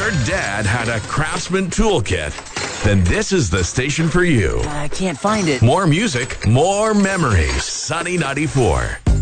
your dad had a Craftsman toolkit, then this is the station for you. I can't find it. More music, more memories. Sunny 94.